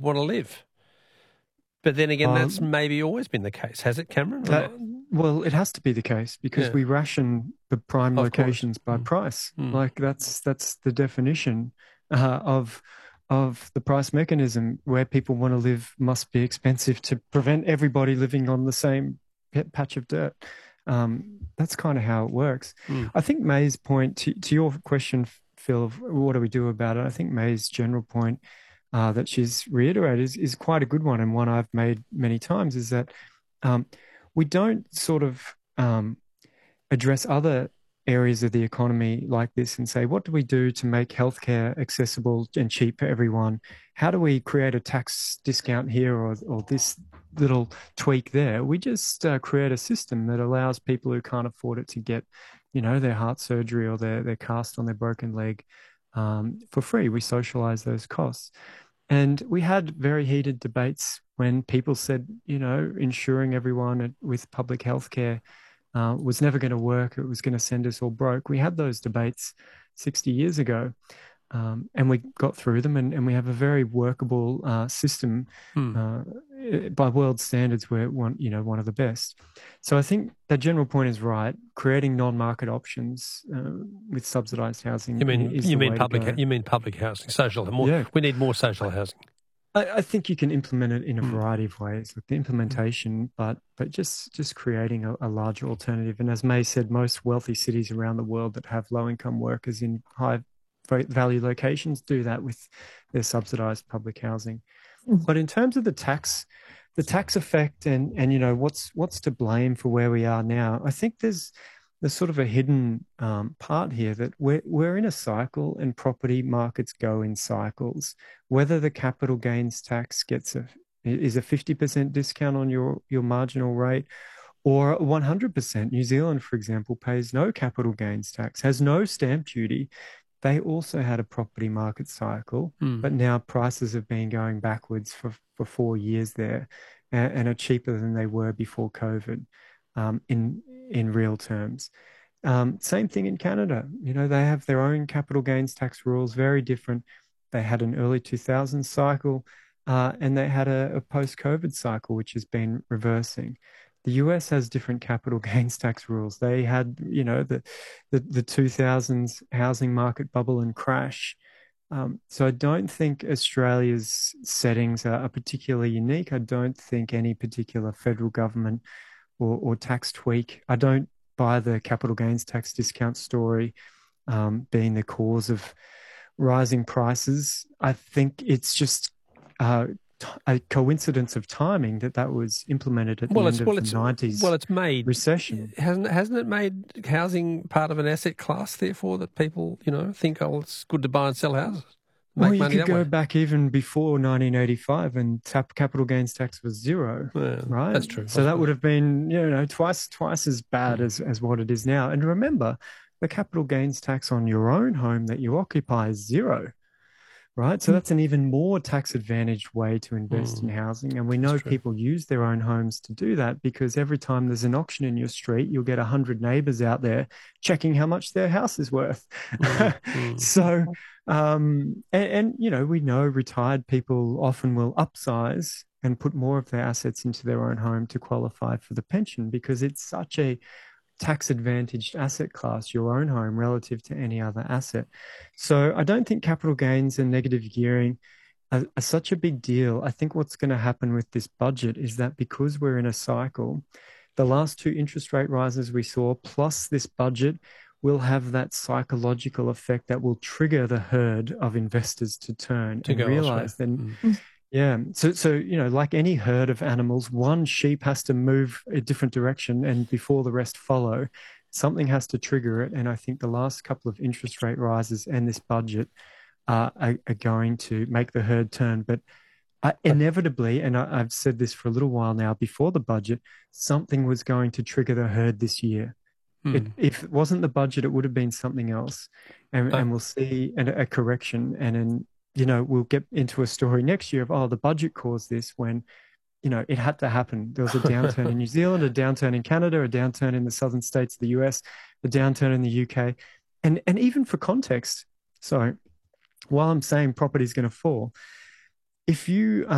people want to live. But then again, that's maybe always been the case. Has it, Cameron? Well, it has to be the case because we ration the prime locations by price. Like that's the definition of the price mechanism. Where people want to live must be expensive to prevent everybody living on the same patch of dirt. That's kind of how it works. I think May's point to your question, Phil, of what do we do about it? I think May's general point that she's reiterated is quite a good one, and one I've made many times, is that we don't sort of address other areas of the economy like this and say, what do we do to make healthcare accessible and cheap for everyone? How do we create a tax discount here or this little tweak there? We just create a system that allows people who can't afford it to get, their heart surgery or their cast on their broken leg for free. We socialize those costs. And we had very heated debates when people said, insuring everyone with public health care was never going to work. It was going to send us all broke. We had those debates 60 years ago, and we got through them, and we have a very workable system. By world standards, we're one of the best. So I think that general point is right. Creating non-market options with subsidised housing. You mean public housing, social? We need more social housing. I think you can implement it in a variety of ways, like the implementation, but just creating a larger alternative. And as May said, most wealthy cities around the world that have low-income workers in high-value locations do that with their subsidised public housing. But in terms of the tax effect and what's to blame for where we are now, I think there's sort of a hidden part here that we're in a cycle, and property markets go in cycles. Whether the capital gains tax is a 50% discount on your marginal rate or 100%. New Zealand, for example, pays no capital gains tax, has no stamp duty. They also had a property market cycle, but now prices have been going backwards for 4 years there and are cheaper than they were before COVID in real terms. Same thing in Canada. They have their own capital gains tax rules, very different. They had an early 2000s cycle and they had a post-COVID cycle, which has been reversing. The US has different capital gains tax rules. They had, the 2000s housing market bubble and crash. So I don't think Australia's settings are particularly unique. I don't think any particular federal government or tax tweak. I don't buy the capital gains tax discount story being the cause of rising prices. I think it's just a coincidence of timing that was implemented at the end of the 90s. Well, it's made recession. Hasn't it made housing part of an asset class, therefore, that people, think, it's good to buy and sell houses? Well, you could go back even before 1985 and capital gains tax was zero, right? That's true. So that would have been, twice as bad as what it is now. And remember, the capital gains tax on your own home that you occupy is zero. Right. So that's an even more tax advantaged way to invest in housing. And we know people use their own homes to do that because every time there's an auction in your street, you'll get 100 neighbors out there checking how much their house is worth. So, we know retired people often will upsize and put more of their assets into their own home to qualify for the pension because it's such a tax-advantaged asset class, your own home, relative to any other asset. So I don't think capital gains and negative gearing are such a big deal. I think what's going to happen with this budget is that because we're in a cycle, the last 2 interest rate rises we saw, plus this budget, will have that psychological effect that will trigger the herd of investors to turn and realize then... Yeah. So, like any herd of animals, one sheep has to move a different direction and before the rest follow, something has to trigger it. And I think the last couple of interest rate rises and this budget are going to make the herd turn. But inevitably, and I've said this for a little while now, before the budget, something was going to trigger the herd this year. If it wasn't the budget, it would have been something else. And we'll see a correction and an we'll get into a story next year of, the budget caused this when, it had to happen. There was a downturn in New Zealand, a downturn in Canada, a downturn in the southern states of the US, a downturn in the UK. And even for context, so while I'm saying property is going to fall, if you